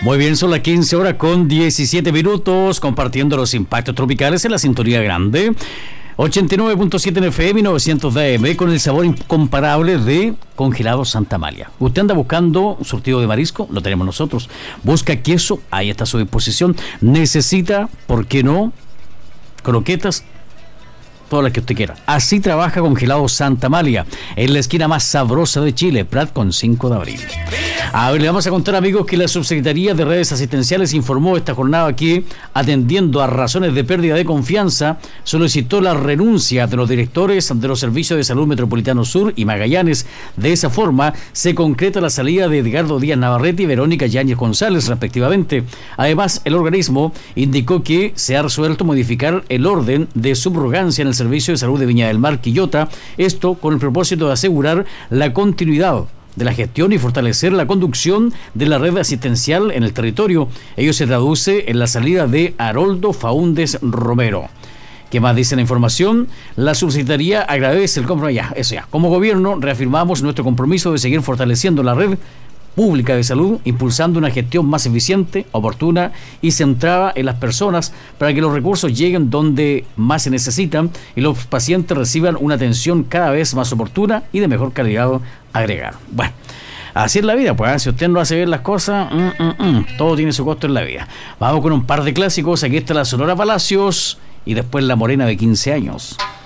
Muy bien, son las 15 horas con 17 minutos, compartiendo los impactos tropicales en la sintonía grande. 89.7 en FM, 900 de AM, con el sabor incomparable de Congelado Santa Amalia. Usted anda buscando un surtido de marisco, lo tenemos nosotros. Busca queso, ahí está a su disposición. Necesita, ¿por qué no?, croquetas, todas las que usted quiera. Así trabaja Congelado Santa Amalia, en la esquina más sabrosa de Chile, Prat con 5 de abril. A ver, le vamos a contar, amigos, que la Subsecretaría de Redes Asistenciales informó esta jornada que, atendiendo a razones de pérdida de confianza, solicitó la renuncia de los directores de los Servicios de Salud Metropolitano Sur y Magallanes. De esa forma, se concreta la salida de Edgardo Díaz Navarrete y Verónica Yáñez González, respectivamente. Además, el organismo indicó que se ha resuelto modificar el orden de subrogancia en el Servicio de Salud de Viña del Mar, Quillota, esto con el propósito de asegurar la continuidad de la gestión y fortalecer la conducción de la red asistencial en el territorio. Ello se traduce en la salida de Haroldo Faúndez Romero. ¿Qué más dice la información? La Subsecretaría agradece el compromiso. Como gobierno reafirmamos nuestro compromiso de seguir fortaleciendo la red pública de salud, impulsando una gestión más eficiente, oportuna y centrada en las personas para que los recursos lleguen donde más se necesitan y los pacientes reciban una atención cada vez más oportuna y de mejor calidad agregada. Bueno, así es la vida, pues, si usted no hace bien las cosas, todo tiene su costo en la vida. Vamos con un par de clásicos. Aquí está la Sonora Palacios y después la Morena de 15 años.